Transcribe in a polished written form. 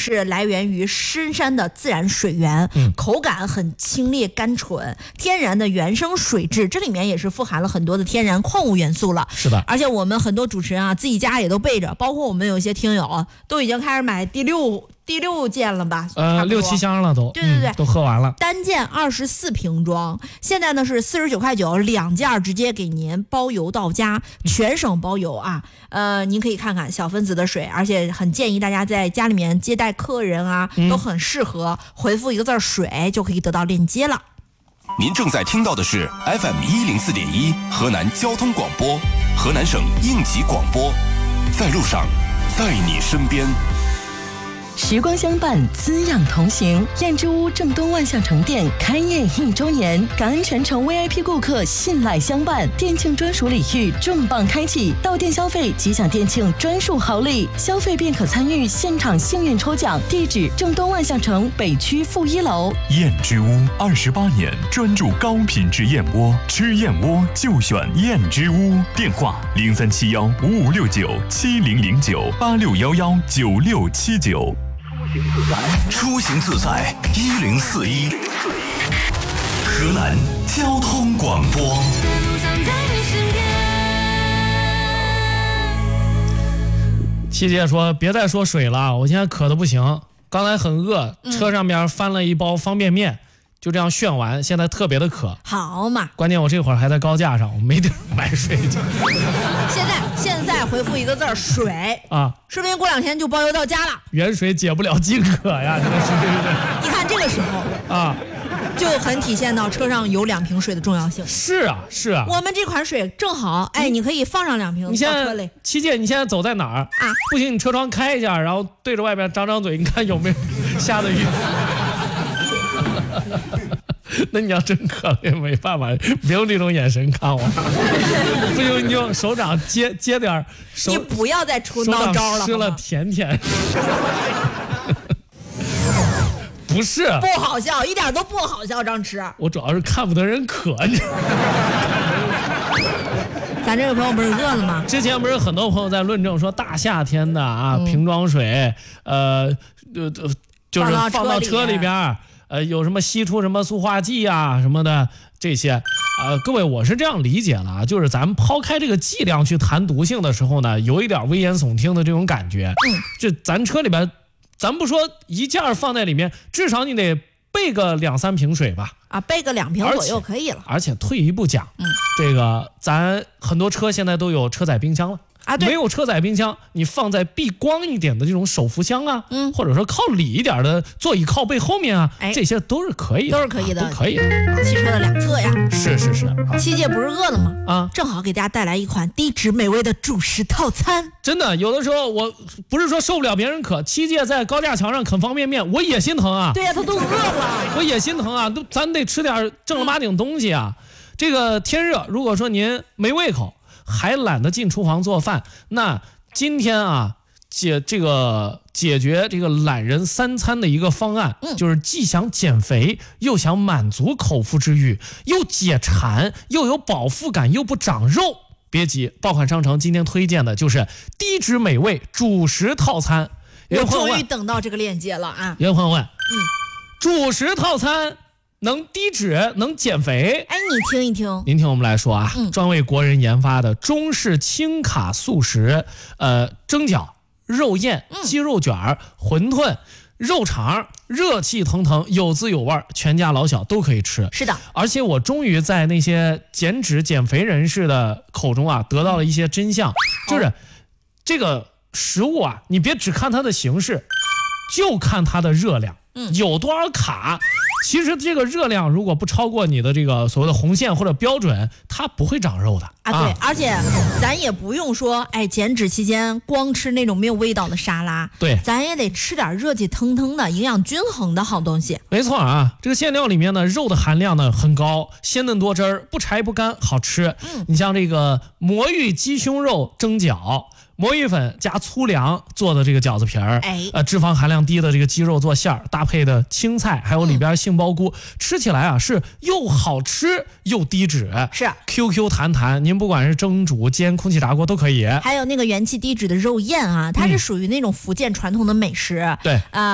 是来源于深山的自然水源，口感很清冽甘醇，天然的原生水质，这里面也是富含了很多的天然矿物元素了。 是的， 而且我们很多主持人啊，自己家也都备着，包括我们有些听友都已经开始买第六件了吧 ？6、7箱了都。 对， 都喝完了。 单件24瓶装，现在呢是49.9块，2件直接给您包邮到家，全省包邮啊。您可以看看小分子的水，而且很建议大家在家里面接待客人啊，都很适合。回复一个字水就可以得到链接了。 您正在听到的是 FM104.1 河南交通广播，河南省应急广播，在路上，在你身边。 时光相伴，滋养同行。燕之屋正东万象城店开业1周年，感恩全城 VIP 顾客信赖相伴，店庆专属礼遇重磅开启，到店消费即享店庆专属好礼，消费便可参与现场幸运抽奖。地址：正东万象城北区负1楼。 燕之屋28年专注高品质燕窝，吃燕窝就选燕之屋。电话：03715569700986119679。 出行自在1041，河南交通广播。 七姐说别再说水了，我现在渴得不行，刚才很饿，车上面翻了一包方便面，就这样炫完，现在特别的渴。 好嘛， 关键我这会儿还在高架上，我没地儿买水去。 现在回复一个字水啊， 说不定过2天就包邮到家了。 远水解不了近渴呀，这个是。 你看这个时候啊， 就很体现到车上有2瓶水的重要性。 是啊，我们这款水正好，你可以放上2瓶。 你现在七姐，你现在走在哪儿啊？不行，你车窗开一下，然后对着外边张嘴，你看有没有下的雨。那你要真渴了也没办法，别用这种眼神看我。不行，你用手掌接点手。 你不要再出孬招了。 湿了甜甜。不是。 不好笑，一点都不好笑，张弛。 我主要是看不得人渴，你知道吗？ 咱这个朋友不是饿了吗？ 之前不是很多朋友在论证说大夏天的啊，瓶装水，就是放到车里边。有什么吸出什么塑化剂啊什么的这些，各位我是这样理解了啊，就是咱们抛开这个剂量去谈毒性的时候呢，有一点危言耸听的这种感觉。这咱车里边，咱不说一件放在里面，至少你得备个2、3瓶水吧？ 备个2瓶左右可以了。 而且退一步讲，这个咱很多车现在都有车载冰箱了。没有车载冰箱，你放在避光一点的这种手扶箱啊，或者说靠里一点的座椅靠背后面啊，这些都是可以的， 都是可以的， 都可以的。 汽车的2侧呀， 是。 七姐不是饿了吗？正好给大家带来一款低脂美味的主食套餐。 真的，有的时候我不是说受不了别人渴，七姐在高架桥上啃方便面，我也心疼啊。 对呀，他都饿了， 我也心疼啊，咱得吃点正儿八经东西啊。这个天热，如果说您没胃口，还懒得进厨房做饭，那今天啊解决这个懒人3餐的一个方案，就是既想减肥又想满足口腹之欲，又解馋又有饱腹感又不长肉。别急，爆款商城今天推荐的就是低脂美味主食套餐。 我终于等到这个链接了啊！ 有朋友问，主食套餐能低脂能减肥？ 你听一听。 您听我们来说啊，专为国人研发的中式轻卡素食，蒸饺、肉燕、鸡肉卷、馄饨、肉肠，热气腾腾，有滋有味，全家老小都可以吃。 是的， 而且我终于在那些减脂减肥人士的口中啊，得到了一些真相，就是这个食物啊，你别只看它的形式，就看它的热量，有多少卡。其实这个热量如果不超过你的这个所谓的红线或者标准，它不会长肉的对，而且咱也不用说减脂期间光吃那种没有味道的沙拉， 对， 咱也得吃点热气腾腾的营养均衡的好东西。 没错啊，这个馅料里面呢，肉的含量呢很高，鲜嫩多汁儿，不柴不干，好吃。你像这个魔芋鸡胸肉蒸饺，魔芋粉加粗粮做的这个饺子皮儿，脂肪含量低的这个鸡肉做馅儿，搭配的青菜，还有里边杏鲍菇，吃起来啊是又好吃又低脂， 是 QQ 弹弹。您不管是蒸煮煎空气炸锅都可以。 还有那个元气低脂的肉燕啊，它是属于那种福建传统的美食， 对